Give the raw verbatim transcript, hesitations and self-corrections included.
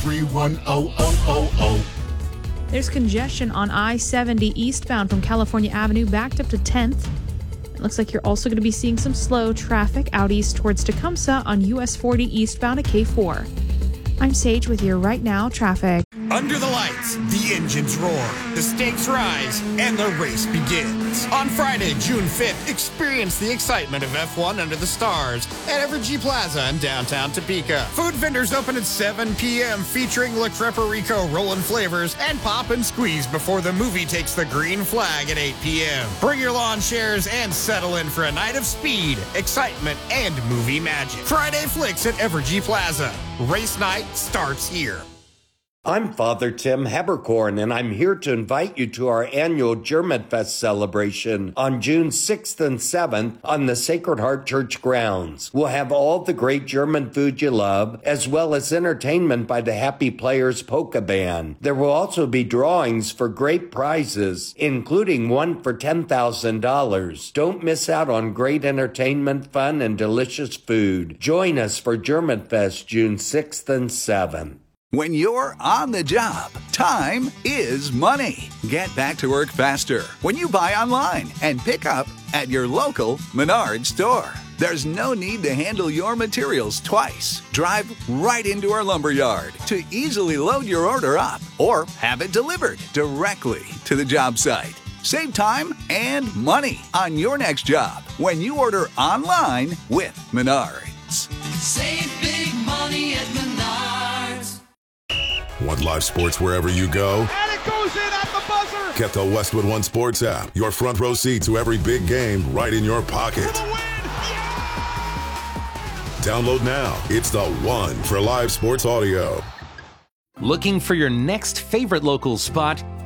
three one zero zero zero zero. There's congestion on I seventy eastbound from California Avenue backed up to tenth. It looks like you're also going to be seeing some slow traffic out east towards Tecumseh on U S forty eastbound at K four. I'm Sage with your Right Now traffic. Under the lights, the engines roar, the stakes rise, and the race begins. On Friday, June fifth, experience the excitement of F one under the stars at Evergy Plaza in downtown Topeka. Food vendors open at seven p.m. featuring La Creperico rollin' flavors and pop and squeeze before the movie takes the green flag at eight p.m. Bring your lawn chairs and settle in for a night of speed, excitement, and movie magic. Friday Flicks at Evergy Plaza. Race night starts here. I'm Father Tim Haberkorn, and I'm here to invite you to our annual Germanfest celebration on June sixth and seventh on the Sacred Heart Church grounds. We'll have all the great German food you love, as well as entertainment by the Happy Players Polka Band. There will also be drawings for great prizes, including one for ten thousand dollars. Don't miss out on great entertainment, fun, and delicious food. Join us for Germanfest June sixth and seventh. When you're on the job, time is money. Get back to work faster when you buy online and pick up at your local Menards store. There's no need to handle your materials twice. Drive right into our lumber yard to easily load your order up or have it delivered directly to the job site. Save time and money on your next job when you order online with Menards. Save big money at Menards. Want live sports wherever you go? And it goes in at the buzzer! Get the Westwood One Sports app. Your front row seat to every big game right in your pocket. For the win! Yeah! Download now. It's the one for live sports audio. Looking for your next favorite local spot?